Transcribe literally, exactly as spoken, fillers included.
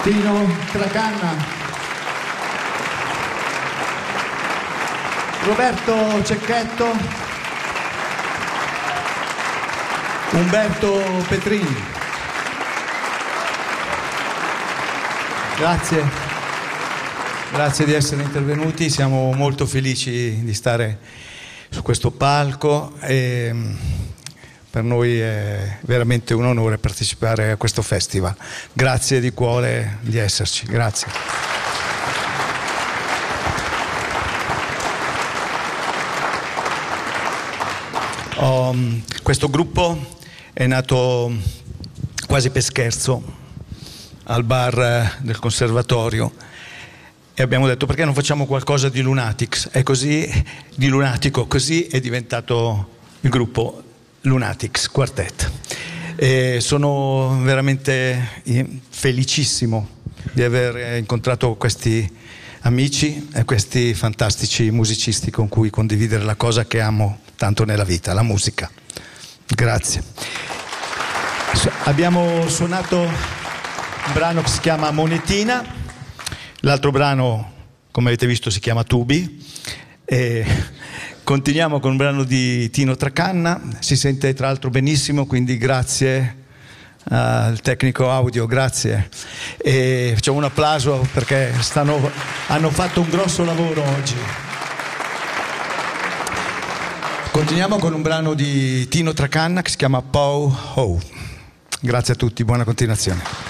Tino Tracanna, Roberto Cecchetto, Umberto Petrini. Grazie, grazie di essere intervenuti, siamo molto felici di stare su questo palco e per noi è veramente un onore partecipare a questo festival. Grazie di cuore di esserci, grazie. Um, questo gruppo è nato quasi per scherzo al bar del conservatorio e abbiamo detto: perché non facciamo qualcosa di Lunatics? È così, di lunatico, così è diventato il gruppo Lunatics Quartet. E sono veramente felicissimo di aver incontrato questi amici e questi fantastici musicisti con cui condividere la cosa che amo tanto nella vita, la musica. Grazie. Abbiamo suonato un brano che si chiama Monetina, l'altro brano, come avete visto, si chiama Tubi, e continuiamo con un brano di Tino Tracanna, si sente tra l'altro benissimo, quindi grazie al tecnico audio, grazie, e facciamo un applauso perché stanno, hanno fatto un grosso lavoro oggi. Continuiamo con un brano di Tino Tracanna che si chiama Pow Ho. Grazie a tutti, buona continuazione.